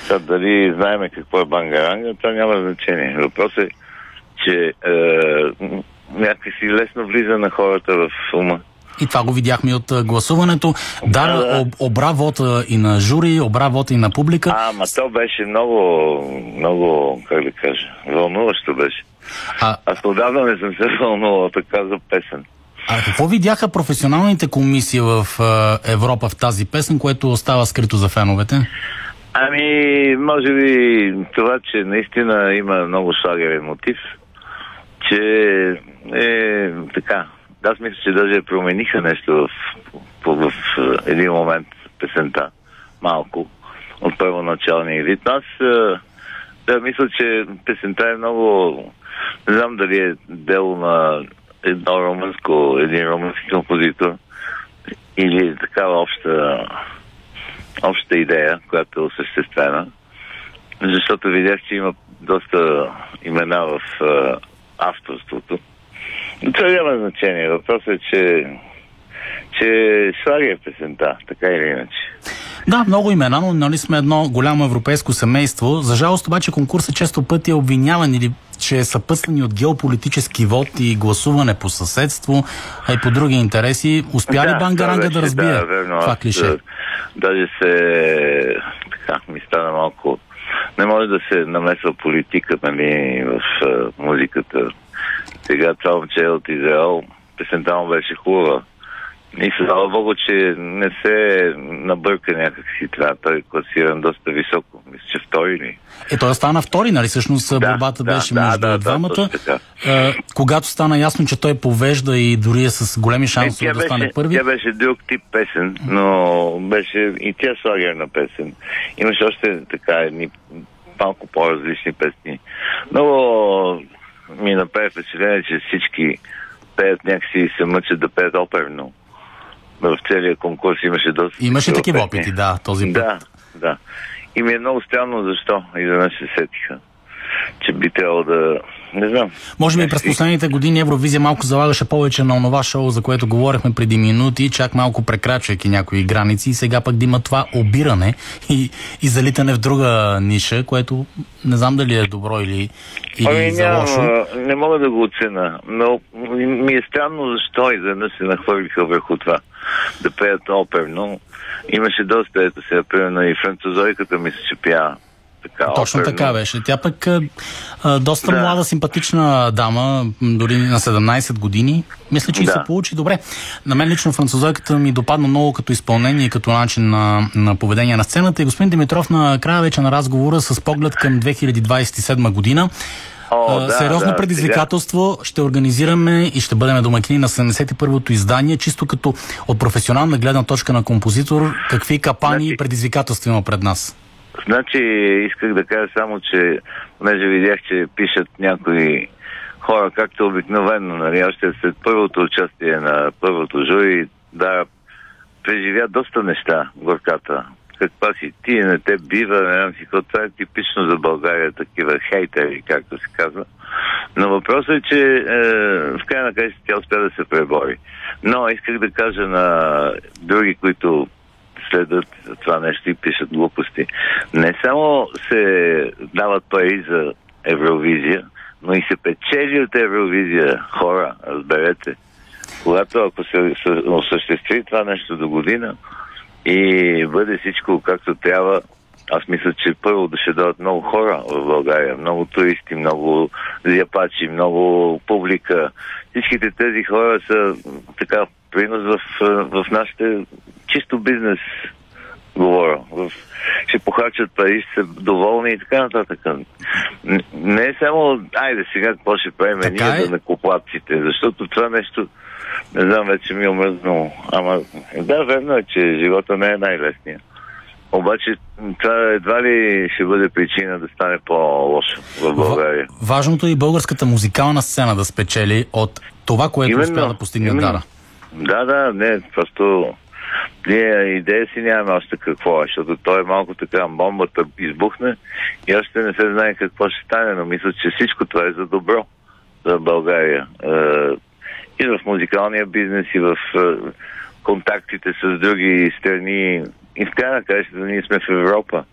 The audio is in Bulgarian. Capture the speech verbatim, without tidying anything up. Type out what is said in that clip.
Та, дали знаеме какво е бангаранга, това няма значение. Въпросът е, че е, някакси лесно влиза на хората в ума. И това го видяхме от гласуването. Да, да. Об, обра вота и на жури, обра вота и на публика. А, ма то беше много, много, как да кажа, вълнуващо беше. А... Аз отдавна не съм се вълнувал така за песен. А какво видяха професионалните комисии в е, Европа в тази песен, което остава скрито за феновете? Ами, може би това, че наистина има много шлагерен мотив, че е така. Аз мисля, че даже промениха нещо в, в, в един момент песента, малко, от първоначалния вид. Аз да, мисля, че песента е много... Не знам дали е дело на едно румънско, един румънски композитор или такава обща, обща идея, която е осъществена. Защото видях, че има доста имена в а, авторството. Но това няма значение. Въпросът е, че че слаги е песента, така или иначе. Да, много имена, но нали сме едно голямо европейско семейство. За жалост обаче конкурсът често пъти е обвиняван или че е съпътствани от геополитически вод и гласуване по съседство, а и по други интереси. Успя ли да, Бангаранга да, да разбие да, верно, това клише? Да, даже се... така ми стана малко... Не може да се намесва политика, нали, в uh, музиката. Сега това момче от Израел, песента му беше хубава. И слава Богу, че не се набърка някакси това. Той е класиран доста високо. Мисля, че втори ли? Е, той стана втори, нали? Всъщност да, борбата да, беше да, между да, двамата. Да, е, когато стана ясно, че той повежда и дори е с големи шансове е, да беше, стане първи. Тя беше друг тип песен, но беше и тя слагерна песен. Имаше още така едни малко по-различни песни. Много ми направи впечатление, че всички пеят някакси и се мъчат да пеят оперно. В целия конкурс имаше доста... Имаше такива песни. Опити, да, този път. Да, да. И ми е много странно защо изведнъж се сетиха, че би трябвало да... Не знам. Може би през последните години Евровизия малко залагаше повече на онова шоу, за което говорихме преди минути, чак малко прекрачвайки някои граници и сега пък да има това обиране и, и залитане в друга ниша, което не знам дали е добро или, или ами, за лошо. Няма, не мога да го оценя, но ми е странно защо изведнъж се нахвърлиха върху това да пеят оперно. Имаше доста, ето сега, примерно и французойката мисля, че пя така. Точно оперно. така беше. Тя пък а, доста да. Млада, симпатична дама, дори на седемнайсет години. Мисля, че да. И се получи добре. На мен лично французойката ми допадна много като изпълнение и като начин на, на поведение на сцената. И господин Димитров на края вече на разговора с поглед към две хиляди двайсет и седма година. О, да, сериозно да, предизвикателство. Сега. Ще организираме и ще бъдем домакини на седемдесет и първото издание, чисто като от професионална гледна точка на композитор. Какви капани значи, и предизвикателства има пред нас? Значи, исках да кажа само, че понеже видях, че пишат някои хора, както обикновено, нали, още след първото участие на първото жури, да преживя доста неща, горката. Каква си ти, не те бива, не знам си какво. Това е типично за България, такива хейтери, както се казва. Но въпросът е, че е, в край на края тя успя да се пребори. Но исках да кажа на други, които следят това нещо и пишат глупости. Не само се дават пари за Евровизия, но и се печели от Евровизия. Хора, разберете. Когато ако се осъществи това нещо до година и бъде всичко както трябва, аз мисля, че първо да ще дадат много хора в България. Много туристи, много зяпачи, много публика. Всичките тези хора са така принос в, в нашите чисто бизнес говоря. В, ще похарчат пари, ще са доволни и така нататък. Не е само, айде сега какво ще правим ние за накоплатците, защото това нещо, не знам, вече ми е омръзнало. Ама да, верно е, че живота не е най-лесния. Обаче това едва ли ще бъде причина да стане по-лошо в България. Важното е и българската музикална сцена да спечели от това, което именно, успя да постигне Дара. Да, да, не, просто ние идея си нямаме още какво, защото той е малко така, бомбата избухне и още не се знае какво ще стане, но мисля, че всичко това е за добро за България. И в музикалния бизнес, и в контактите с други страни. И в крайна краща ние сме в Европа.